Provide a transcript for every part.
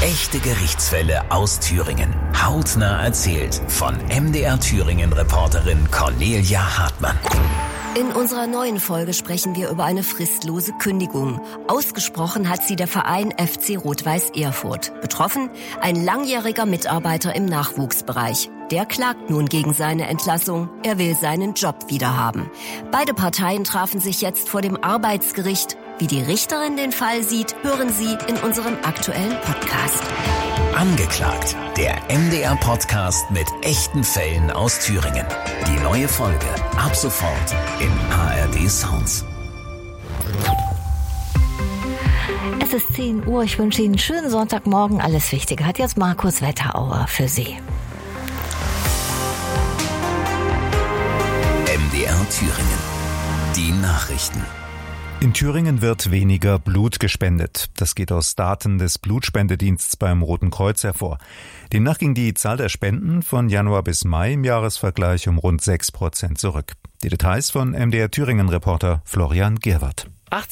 Echte Gerichtsfälle aus Thüringen. Hautnah erzählt von MDR Thüringen-Reporterin Cornelia Hartmann. In unserer neuen Folge sprechen wir über eine fristlose Kündigung. Ausgesprochen hat sie der Verein FC Rot-Weiß Erfurt. Betroffen ein langjähriger Mitarbeiter im Nachwuchsbereich. Der klagt nun gegen seine Entlassung. Er will seinen Job wiederhaben. Beide Parteien trafen sich jetzt vor dem Arbeitsgericht. Wie die Richterin den Fall sieht, hören Sie in unserem aktuellen Podcast. Angeklagt, der MDR-Podcast mit echten Fällen aus Thüringen. Die neue Folge ab sofort in ARD Sounds. Es ist 10 Uhr. Ich wünsche Ihnen einen schönen Sonntagmorgen. Alles Wichtige hat jetzt Markus Wetterauer für Sie. MDR Thüringen. Die Nachrichten. In Thüringen wird weniger Blut gespendet. Das geht aus Daten des Blutspendedienstes beim Roten Kreuz hervor. Demnach ging die Zahl der Spenden von Januar bis Mai im Jahresvergleich um rund 6% zurück. Die Details von MDR Thüringen-Reporter Florian Gerwart.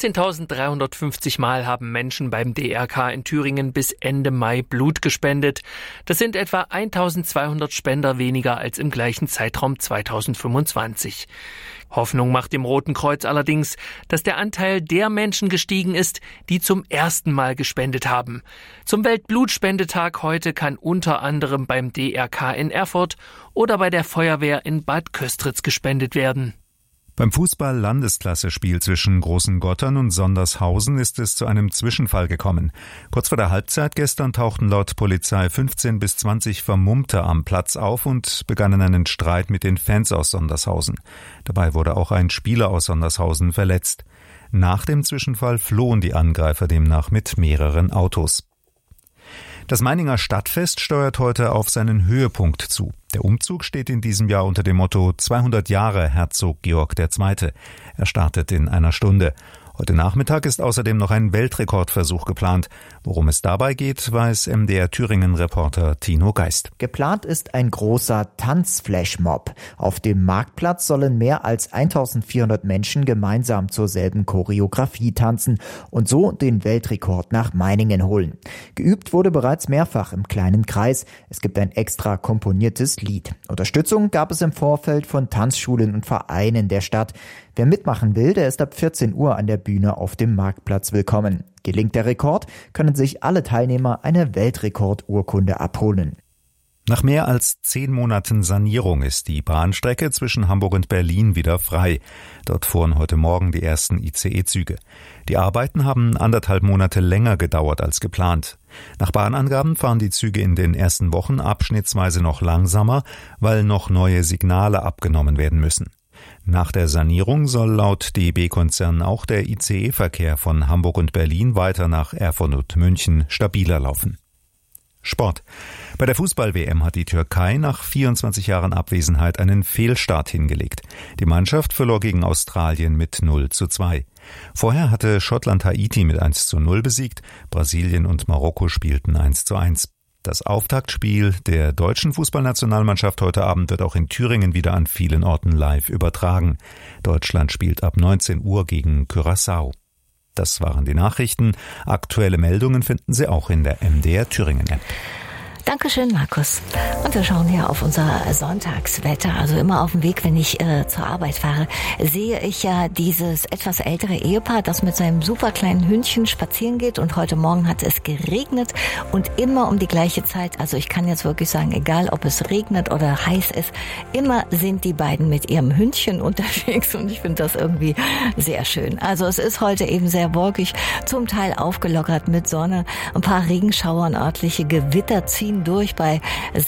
18.350 Mal haben Menschen beim DRK in Thüringen bis Ende Mai Blut gespendet. Das sind etwa 1.200 Spender weniger als im gleichen Zeitraum 2025. Hoffnung macht dem Roten Kreuz allerdings, dass der Anteil der Menschen gestiegen ist, die zum ersten Mal gespendet haben. Zum Weltblutspendetag heute kann unter anderem beim DRK in Erfurt oder bei der Feuerwehr in Bad Köstritz gespendet werden. Beim Fußball-Landesklasse-Spiel zwischen Großengottern und Sondershausen ist es zu einem Zwischenfall gekommen. Kurz vor der Halbzeit gestern tauchten laut Polizei 15 bis 20 Vermummte am Platz auf und begannen einen Streit mit den Fans aus Sondershausen. Dabei wurde auch ein Spieler aus Sondershausen verletzt. Nach dem Zwischenfall flohen die Angreifer demnach mit mehreren Autos. Das Meininger Stadtfest steuert heute auf seinen Höhepunkt zu. Der Umzug steht in diesem Jahr unter dem Motto 200 Jahre Herzog Georg II. Er startet in einer Stunde. Heute Nachmittag ist außerdem noch ein Weltrekordversuch geplant. Worum es dabei geht, weiß MDR Thüringen-Reporter Tino Geist. Geplant ist ein großer Tanzflashmob. Auf dem Marktplatz sollen mehr als 1400 Menschen gemeinsam zur selben Choreografie tanzen und so den Weltrekord nach Meiningen holen. Geübt wurde bereits mehrfach im kleinen Kreis. Es gibt ein extra komponiertes Lied. Unterstützung gab es im Vorfeld von Tanzschulen und Vereinen der Stadt. Wer mitmachen will, der ist ab 14 Uhr an der Bühne auf dem Marktplatz willkommen. Gelingt der Rekord, können sich alle Teilnehmer eine Weltrekordurkunde abholen. Nach mehr als 10 Monaten Sanierung ist die Bahnstrecke zwischen Hamburg und Berlin wieder frei. Dort fuhren heute Morgen die ersten ICE-Züge. Die Arbeiten haben 1,5 Monate länger gedauert als geplant. Nach Bahnangaben fahren die Züge in den ersten Wochen abschnittsweise noch langsamer, weil noch neue Signale abgenommen werden müssen. Nach der Sanierung soll laut DEB-Konzern auch der ICE-Verkehr von Hamburg und Berlin weiter nach Erfurt und München stabiler laufen. Sport. Bei der Fußball-WM hat die Türkei nach 24 Jahren Abwesenheit einen Fehlstart hingelegt. Die Mannschaft verlor gegen Australien mit 0:2. Vorher hatte Schottland Haiti mit 1:0 besiegt, Brasilien und Marokko spielten 1:1. Das Auftaktspiel der deutschen Fußballnationalmannschaft heute Abend wird auch in Thüringen wieder an vielen Orten live übertragen. Deutschland spielt ab 19 Uhr gegen Curaçao. Das waren die Nachrichten. Aktuelle Meldungen finden Sie auch in der MDR Thüringen-App. Dankeschön, Markus. Und wir schauen hier auf unser Sonntagswetter. Also immer auf dem Weg, wenn ich zur Arbeit fahre, sehe ich ja dieses etwas ältere Ehepaar, das mit seinem super kleinen Hündchen spazieren geht. Und heute Morgen hat es geregnet und immer um die gleiche Zeit. Also ich kann jetzt wirklich sagen, egal ob es regnet oder heiß ist, immer sind die beiden mit ihrem Hündchen unterwegs. Und ich finde das irgendwie sehr schön. Also es ist heute eben sehr wolkig, zum Teil aufgelockert mit Sonne. Ein paar Regenschauer und örtliche Gewitter ziehen durch. Bei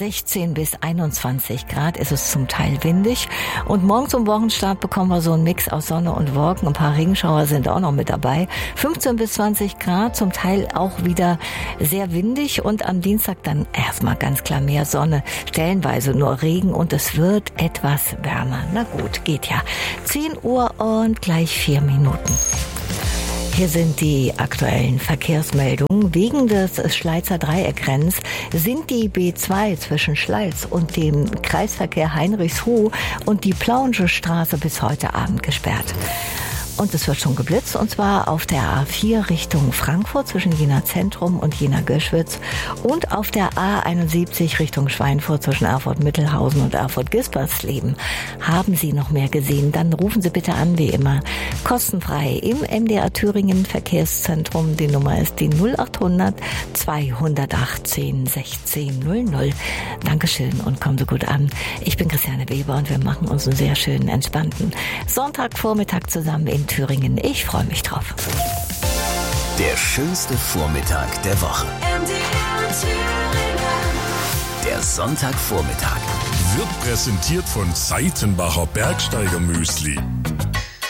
16 bis 21 Grad ist es zum Teil windig. Und morgen zum Wochenstart bekommen wir so einen Mix aus Sonne und Wolken. Ein paar Regenschauer sind auch noch mit dabei. 15 bis 20 Grad, zum Teil auch wieder sehr windig. Und am Dienstag dann erstmal ganz klar mehr Sonne. Stellenweise nur Regen und es wird etwas wärmer. Na gut, geht ja. 10 Uhr und gleich 4 Minuten. Hier sind die aktuellen Verkehrsmeldungen. Wegen des Schleizer Dreieckrenns sind die B2 zwischen Schleiz und dem Kreisverkehr Heinrichsruh und die Plauensche Straße bis heute Abend gesperrt. Und es wird schon geblitzt, und zwar auf der A4 Richtung Frankfurt zwischen Jena Zentrum und Jena Göschwitz und auf der A71 Richtung Schweinfurt zwischen Erfurt-Mittelhausen und Erfurt-Gispersleben. Haben Sie noch mehr gesehen? Dann rufen Sie bitte an, wie immer, kostenfrei im MDR Thüringen Verkehrszentrum. Die Nummer ist die 0800 218 1600. Dankeschön und kommen Sie gut an. Ich bin Christiane Weber und wir machen uns einen sehr schönen, entspannten Sonntagvormittag zusammen in Thüringen. Ich freue mich drauf. Der schönste Vormittag der Woche. Der Sonntagvormittag wird präsentiert von Seitenbacher Bergsteiger Müsli.